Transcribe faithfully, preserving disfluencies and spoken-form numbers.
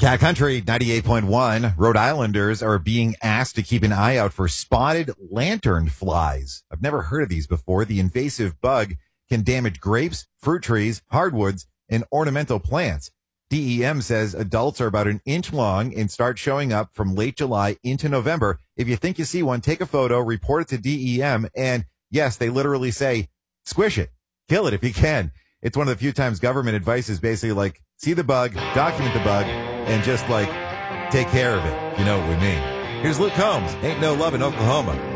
Cat Country ninety-eight point one. Rhode Islanders are being asked to keep an eye out for spotted lantern flies. I've never heard of these before. The invasive bug can damage grapes, fruit trees, hardwoods, and ornamental plants. D E M says adults are about an inch long and start showing up from late July into November. If you think you see one, take a photo, report it to D E M, and yes, they literally say, squish it, kill it if you can. It's one of the few times government advice is basically like, see the bug, document the bug, and just like take care of it. You know what we mean. Here's Luke Combs. Ain't no love in Oklahoma.